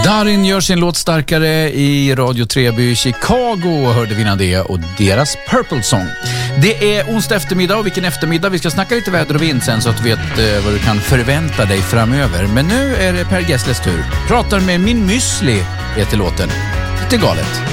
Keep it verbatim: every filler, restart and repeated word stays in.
Darin gör sin låt starkare i Radio Treby. Chicago hörde vi innan det och deras Purple Song. Det är onsdag eftermiddag och vilken eftermiddag. Vi ska snacka lite väder och vind sen så att du vet eh, vad du kan förvänta dig framöver. Men nu är det Per Gessles tur. Pratar med min müsli heter låten. Lite galet.